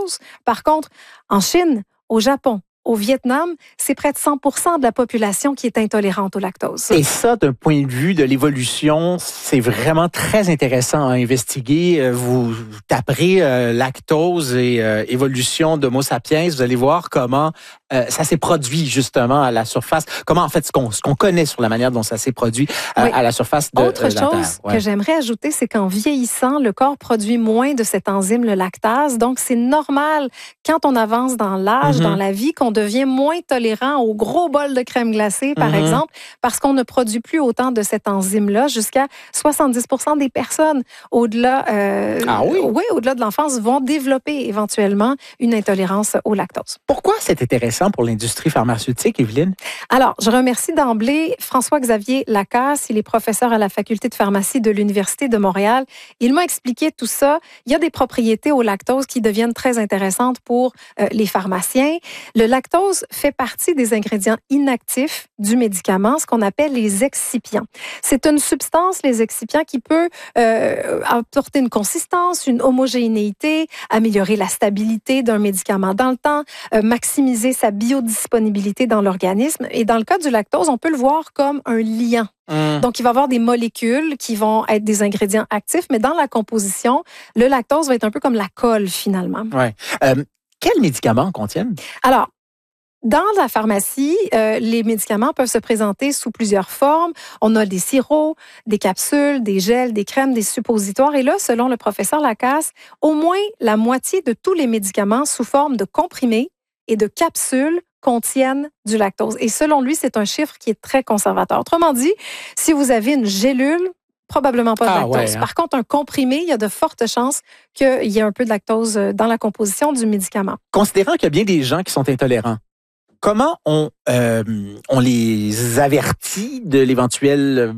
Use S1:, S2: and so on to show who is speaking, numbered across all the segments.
S1: lactose. Par contre, en Chine, au Japon, au Vietnam, c'est près de 100% de la population qui est intolérante au lactose.
S2: Et ça, d'un point de vue de l'évolution, c'est vraiment très intéressant à investiguer. Vous taperez lactose et évolution d'Homo sapiens. Vous allez voir comment ça s'est produit justement à la surface. Comment, en fait, ce qu'on connaît sur la manière dont ça s'est produit à la surface de
S1: Autre
S2: la Terre.
S1: chose que j'aimerais ajouter, c'est qu'en vieillissant, le corps produit moins de cet enzyme, le lactase. Donc, c'est normal, quand on avance dans l'âge, dans la vie, qu'on devient moins tolérant au gros bol de crème glacée, par exemple, parce qu'on ne produit plus autant de cet enzyme-là. Jusqu'à 70% des personnes au-delà au-delà de l'enfance vont développer éventuellement une intolérance au lactose.
S2: Pourquoi c'est intéressant pour l'industrie pharmaceutique, Evelyne?
S1: Alors, je remercie d'emblée François-Xavier Lacasse. Il est professeur à la faculté de pharmacie de l'Université de Montréal. Il m'a expliqué tout ça. Il y a des propriétés au lactose qui deviennent très intéressantes pour les pharmaciens. Le lactose fait partie des ingrédients inactifs du médicament, ce qu'on appelle les excipients. C'est une substance, les excipients, qui peut apporter une consistance, une homogénéité, améliorer la stabilité d'un médicament dans le temps, maximiser sa biodisponibilité dans l'organisme. Et dans le cas du lactose, on peut le voir comme un liant. Donc, il va y avoir des molécules qui vont être des ingrédients actifs, mais dans la composition, le lactose va être un peu comme la colle, finalement.
S2: Ouais. Quels médicaments contiennent?
S1: Alors, dans la pharmacie, les médicaments peuvent se présenter sous plusieurs formes. On a des sirops, des capsules, des gels, des crèmes, des suppositoires. Et là, selon le professeur Lacasse, au moins la moitié de tous les médicaments sous forme de comprimés et de capsules contiennent du lactose. Et selon lui, c'est un chiffre qui est très conservateur. Autrement dit, si vous avez une gélule, probablement pas de lactose.
S2: Ouais, hein?
S1: Par contre, un comprimé, il y a de fortes chances qu'il y ait un peu de lactose dans la composition du médicament.
S2: Considérant qu'il y a bien des gens qui sont intolérants, comment on les avertit de l'éventuelle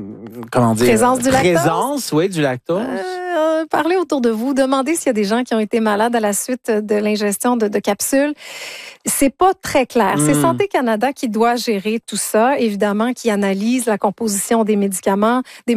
S1: présence du
S2: lactose? Du lactose?
S1: Parlez autour de vous, demandez s'il y a des gens qui ont été malades à la suite de l'ingestion de capsules. C'est pas très clair. C'est Santé Canada qui doit gérer tout ça, évidemment, qui analyse la composition des médicaments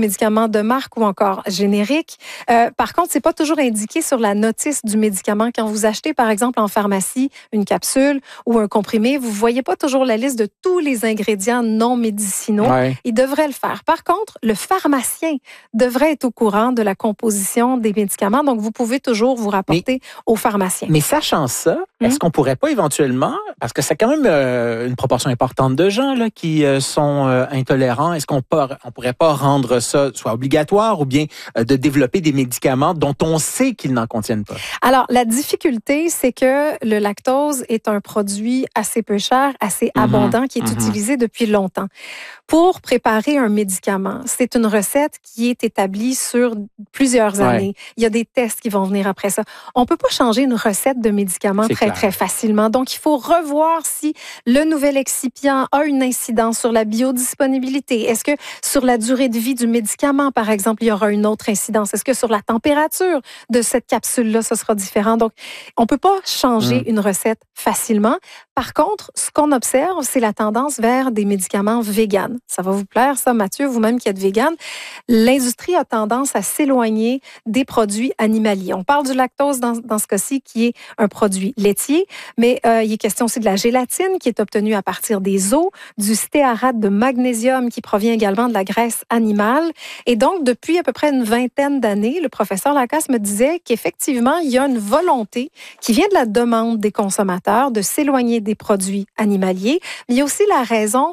S1: de marque ou encore génériques. Par contre, c'est pas toujours indiqué sur la notice du médicament. Quand vous achetez, par exemple, en pharmacie, une capsule ou un comprimé, vous voyez pas toujours la liste de tous les ingrédients non médicinaux.
S2: Ouais.
S1: Il devrait le faire. Par contre, le pharmacien devrait être au courant de la composition des médicaments. Donc, vous pouvez toujours vous rapporter au pharmacien.
S2: Mais sachant ça, est-ce qu'on pourrait pas éventuellement, parce que c'est quand même une proportion importante de gens là, qui sont intolérants, est-ce qu'on pourrait pas rendre ça soit obligatoire ou bien de développer des médicaments dont on sait qu'ils n'en contiennent pas?
S1: Alors, la difficulté, c'est que le lactose est un produit assez peu cher, assez abondant, qui est utilisé depuis longtemps. Pour préparer un médicament, c'est une recette qui est établie sur plusieurs années. Il y a des tests qui vont venir après ça. On peut pas changer une recette de médicament très facilement. Donc, il faut revoir si le nouvel excipient a une incidence sur la biodisponibilité. Est-ce que sur la durée de vie du médicament, par exemple, il y aura une autre incidence? Est-ce que sur la température de cette capsule-là, ce sera différent? Donc, on peut pas changer une recette facilement. Par contre, ce qu'on observe, c'est la tendance vers des médicaments véganes. Ça va vous plaire, ça, Mathieu, vous-même qui êtes végane. L'industrie a tendance à s'éloigner des produits animaliers. On parle du lactose dans ce cas-ci, qui est un produit laitier, mais il est question aussi de la gélatine qui est obtenue à partir des os, du stéarate de magnésium qui provient également de la graisse animale. Et donc, depuis à peu près une vingtaine d'années, le professeur Lacasse me disait qu'effectivement, il y a une volonté qui vient de la demande des consommateurs de s'éloigner des produits animaliers. Mais il y a aussi la raison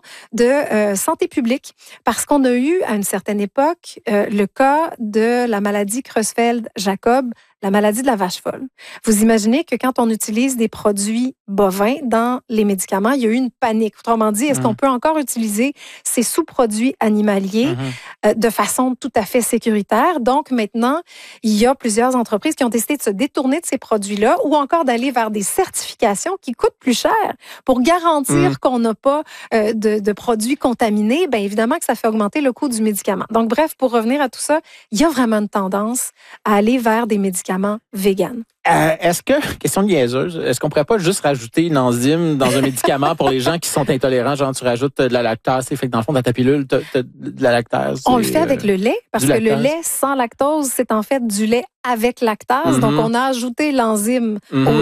S1: de santé publique, parce qu'on a eu à une certaine époque le cas de la maladie Creutzfeldt-Jakob, la maladie de la vache folle. Vous imaginez que quand on utilise des produits bovins dans les médicaments, il y a eu une panique. Autrement dit, est-ce qu'on peut encore utiliser ces sous-produits animaliers de façon tout à fait sécuritaire? Donc maintenant, il y a plusieurs entreprises qui ont décidé de se détourner de ces produits-là ou encore d'aller vers des certifications qui coûtent plus cher pour garantir qu'on n'a pas de produits contaminés. Bien évidemment que ça fait augmenter le coût du médicament. Donc bref, pour revenir à tout ça, il y a vraiment une tendance à aller vers des médicaments véganes.
S2: Question niaiseuse, est-ce qu'on pourrait pas juste rajouter une enzyme dans un médicament pour les gens qui sont intolérants? Genre, tu rajoutes de la lactase, fait que dans le fond, dans ta pilule, tu as de la lactase.
S1: On le fait avec le lait, parce que le lait sans lactose, c'est en fait du lait avec lactase. Donc, on a ajouté l'enzyme au